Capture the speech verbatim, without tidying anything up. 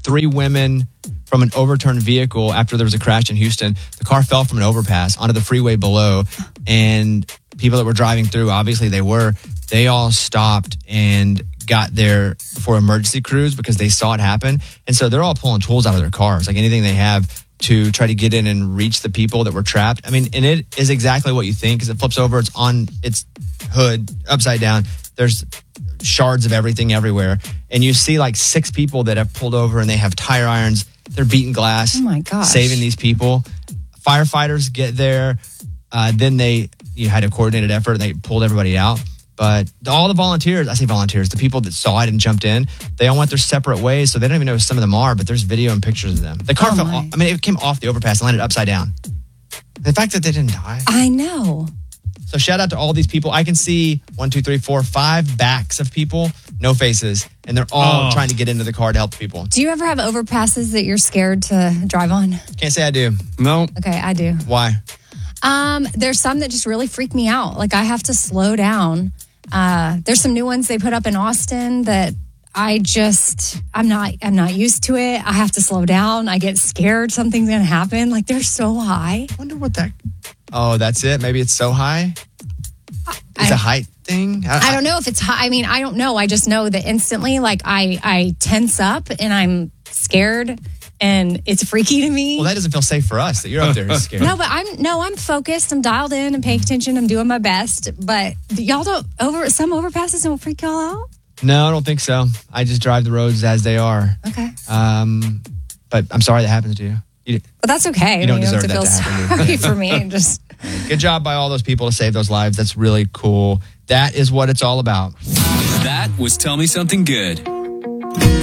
three women from an overturned vehicle after there was a crash in Houston. The car fell from an overpass onto the freeway below, and people that were driving through, obviously they were, they all stopped and got there for emergency crews because they saw it happen. And so they're all pulling tools out of their cars, like anything they have to try to get in and reach the people that were trapped. I mean, and it is exactly what you think, because it flips over, it's on its hood, upside down. There's shards of everything everywhere. And you see like six people that have pulled over and they have tire irons. They're beating glass. Oh my gosh. Saving these people. Firefighters get there. Uh, then they you had a coordinated effort and they pulled everybody out. But all the volunteers, I say volunteers, the people that saw it and jumped in, they all went their separate ways. So they don't even know who some of them are, but there's video and pictures of them. The car oh fell my. off, I mean, it came off the overpass and landed upside down. The fact that they didn't die. I know. So shout out to all these people. I can see one, two, three, four, five backs of people, no faces, and they're all Oh. trying to get into the car to help the people. Do you ever have overpasses that you're scared to drive on? Can't say I do. No. Okay, I do. Why? Um, there's some that just really freak me out. Like I have to slow down. Uh, there's some new ones they put up in Austin that I just I'm not I'm not used to it. I have to slow down. I get scared something's gonna happen. Like they're so high. I wonder what that. Oh, that's it. Maybe it's so high. It's I- a height thing. I don't know if it's high. I mean, I don't know. I just know that instantly, like I I tense up and I'm scared and it's freaky to me. Well, that doesn't feel safe for us that you're up there scared. No, but I'm no, I'm focused. I'm dialed in and paying attention. I'm doing my best. But y'all don't over some overpasses don't freak y'all out. No, I don't think so. I just drive the roads as they are. Okay, Um, but I'm sorry that happens to you. you but that's okay. You don't I mean, deserve have to that feel to happen to you. sorry for me. Just Good job by all those people to save those lives. That's really cool. That is what it's all about. That was Tell Me Something Good.